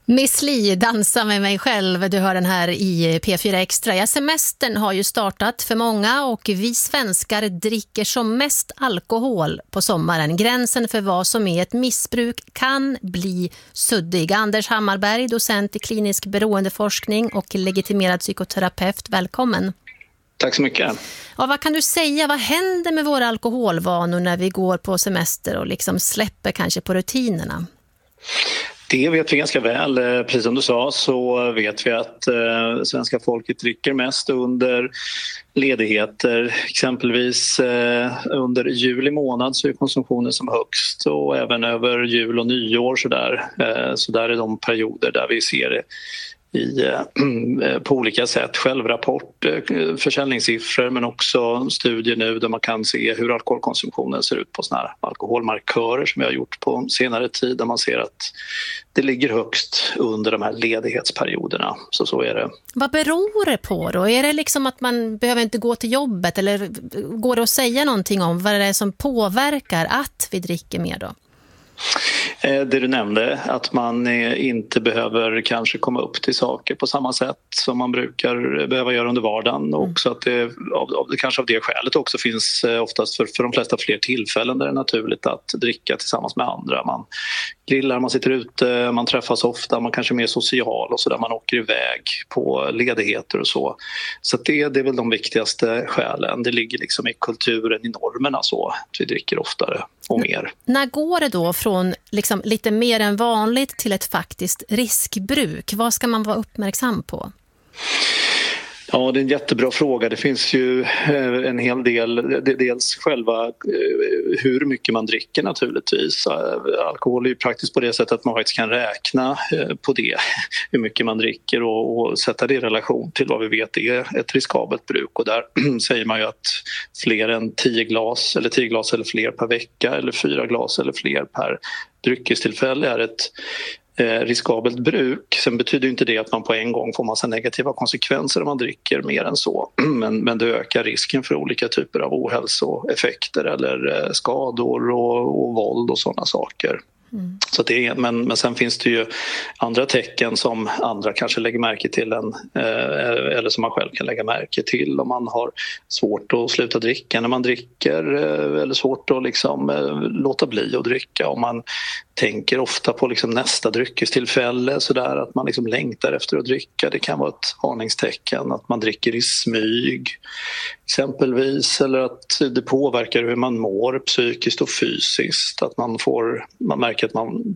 Miss Li, dansa med mig själv. Du hör den här i P4 Extra. Ja, semestern har ju startat för många och vi svenskar dricker som mest alkohol på sommaren. Gränsen för vad som är ett missbruk kan bli suddig. Anders Hammarberg, docent i klinisk beroendeforskning och legitimerad psykoterapeut. Välkommen. Tack så mycket. Ja, vad kan du säga? Vad händer med våra alkoholvanor när vi går på semester och liksom släpper kanske på rutinerna? Det vet vi ganska väl. Precis som du sa så vet vi att svenska folket dricker mest under ledigheter. Exempelvis under juli månad så är konsumtionen som högst och även över jul och nyår så där är de perioder där vi ser det på olika sätt. Självrapport, försäljningssiffror men också studier nu där man kan se hur alkoholkonsumtionen ser ut på såna här alkoholmarkörer som vi har gjort på senare tid där man ser att det ligger högst under de här ledighetsperioderna. Så är det. Vad beror det på då? Är det liksom att man behöver inte gå till jobbet eller går det att säga någonting om vad det är som påverkar att vi dricker mer då? Det du nämnde, att man inte behöver kanske komma upp till saker på samma sätt som man brukar behöva göra under vardagen och också att det kanske av det skälet också finns oftast för de flesta fler tillfällen där det är naturligt att dricka tillsammans med andra. Man grillar, man sitter ute, man träffas ofta, man kanske är mer social och så där man åker iväg på ledigheter och så. Så det är väl de viktigaste skälen. Det ligger liksom i kulturen, i normerna så att vi dricker oftare och mer. När går det då från liksom lite mer än vanligt till ett faktiskt riskbruk? Vad ska man vara uppmärksam på? Ja, det är en jättebra fråga. Det finns ju en hel del, dels själva hur mycket man dricker naturligtvis. Alkohol är ju praktiskt på det sättet att man faktiskt kan räkna på det, hur mycket man dricker och sätta det i relation till vad vi vet är ett riskabelt bruk. Och där säger man ju att fler än 10 glas eller fler per vecka eller 4 glas eller fler per dryckestillfälle är ett riskabelt bruk. Sen betyder inte det att man på en gång får massa negativa konsekvenser om man dricker mer än så. Men det ökar risken för olika typer av ohälsoeffekter eller skador och våld och sådana saker. Så men sen finns det ju andra tecken som andra kanske lägger märke till eller som man själv kan lägga märke till om man har svårt att sluta dricka när man dricker eller svårt att liksom låta bli att dricka om man tänker ofta på liksom nästa dryckestillfälle så där att man liksom längtar efter att dricka. Det kan vara ett varningstecken att man dricker i smyg exempelvis eller att det påverkar hur man mår psykiskt och fysiskt. Att man märker att man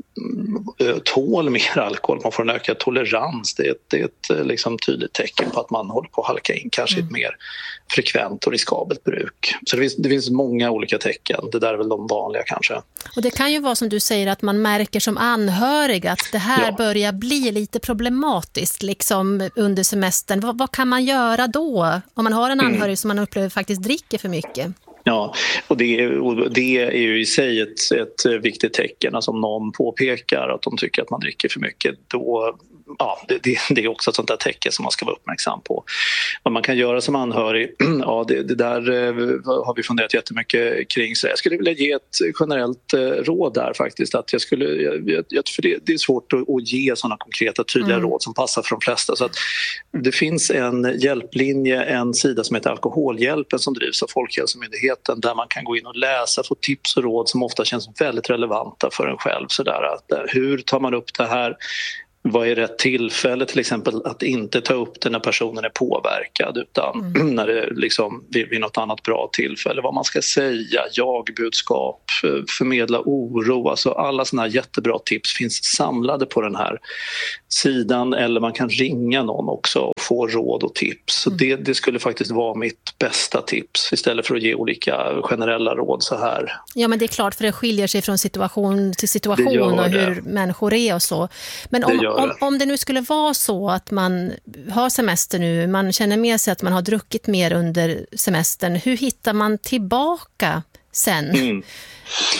tål mer alkohol, man får en ökad tolerans. Det är ett liksom tydligt tecken på att man håller på att halka in kanske ett mer frekvent och riskabelt bruk. Så det finns många olika tecken. Det där är väl de vanliga kanske. Och det kan ju vara som du säger att man märker som anhörig att det här börjar bli llite problematiskt liksom under semestern. Vad kan man göra då om man har en anhörig som man upplever faktiskt dricker för mycket? Ja, och det är ju i sig ett viktigt tecken. Alltså om någon påpekar att de tycker att man dricker för mycket, då det är också ett sånt där tecken som man ska vara uppmärksam på. Vad man kan göra som anhörig, det där har vi funderat jättemycket kring. Så jag skulle vilja ge ett generellt råd där faktiskt. Att för det är svårt att ge sådana konkreta tydliga råd som passar för de flesta. Så att det finns en hjälplinje, en sida som heter Alkoholhjälpen som drivs av Folkhälsomyndigheten där man kan gå in och läsa, få tips och råd som ofta känns väldigt relevanta för en själv. Så där, att, hur tar man upp det här? Vad är rätt tillfälle till exempel att inte ta upp det när personen är påverkad utan när det liksom vid något annat bra tillfälle. Vad man ska säga, jagbudskap, förmedla oro. Alltså alla såna här jättebra tips finns samlade på den här sidan eller man kan ringa någon också och få råd och tips. Så det skulle faktiskt vara mitt bästa tips istället för att ge olika generella råd så här. Ja, men det är klart för det skiljer sig från situation till situation och hur människor är och så. Men om det nu skulle vara så att man har semester nu, man känner med sig att man har druckit mer under semestern, hur hittar man tillbaka sen?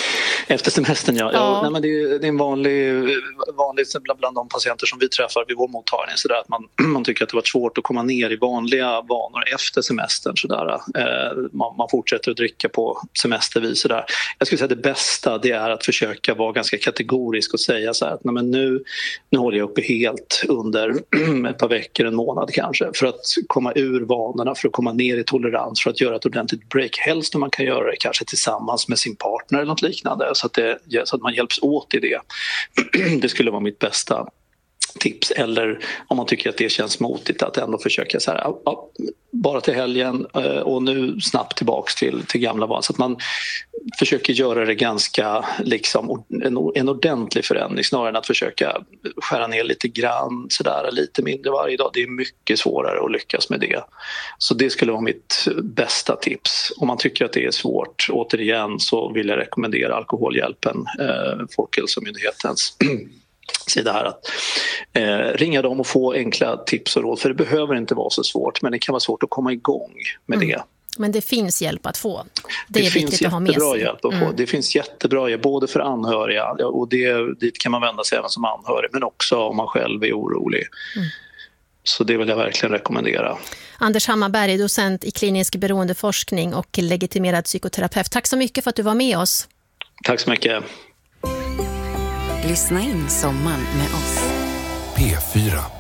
Efter semestern, ja. Nej, men det är en vanlig bland de patienter som vi träffar vid vår mottagning, så där att man tycker att det var svårt att komma ner i vanliga vanor efter semestern. Så där. Man fortsätter att dricka på semestervis. Så där. Jag skulle säga att det bästa, det är att försöka vara ganska kategorisk och säga så här att nej, men nu håller jag uppe helt under ett par veckor, en månad kanske, för att komma ur vanorna, för att komma ner i tolerans, för att göra ett ordentligt break. Helst om man kan göra det kanske tillsammans med sin partner eller något liknande, så att man hjälps åt i det. Det skulle vara mitt bästa tips. Eller om man tycker att det känns motigt, att ändå försöka så här, bara till helgen och nu snabbt tillbaks till gamla vanor, så att man försöker göra det ganska liksom en ordentlig förändring, snarare än att försöka skära ner lite grann sådär, lite mindre varje dag. Det är mycket svårare att lyckas med det. Så det skulle vara mitt bästa tips. Om man tycker att det är svårt, återigen, så vill jag rekommendera Alkoholhjälpen, Folkhälsomyndighetens sida här, att ringa dem och få enkla tips och råd, för det behöver inte vara så svårt, men det kan vara svårt att komma igång med det. Men det finns hjälp att få. Det är viktigt att ha med sig. Det finns jättebra hjälp att få. Det finns jättebra hjälp både för anhöriga, och dit kan man vända sig även som anhörig, men också om man själv är orolig. Så det vill jag verkligen rekommendera. Anders Hammarberg, docent i klinisk beroendeforskning och legitimerad psykoterapeut. Tack så mycket för att du var med oss. Tack så mycket. Lyssna in sommaren med oss. P4.